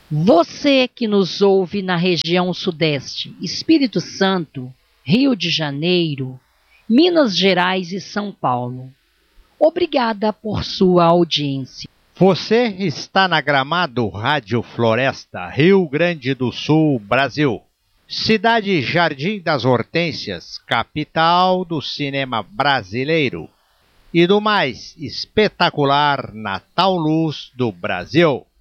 Você que nos ouve na região Sudeste, Espírito Santo, Rio de Janeiro, Minas Gerais e São Paulo, obrigada por sua audiência. Você está na Gramado Rádio Floresta, Rio Grande do Sul, Brasil. Cidade Jardim das Hortênsias, capital do cinema brasileiro e do mais espetacular Natal Luz do Brasil.